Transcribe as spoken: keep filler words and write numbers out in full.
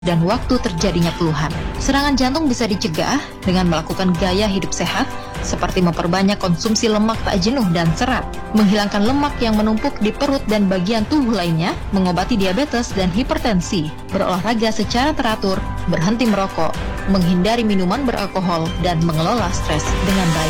dan waktu terjadinya keluhan. Serangan jantung bisa dicegah dengan melakukan gaya hidup sehat, seperti memperbanyak konsumsi lemak tak jenuh dan serat, menghilangkan lemak yang menumpuk di perut dan bagian tubuh lainnya, mengobati diabetes dan hipertensi, berolahraga secara teratur, berhenti merokok, menghindari minuman beralkohol, dan mengelola stres dengan baik.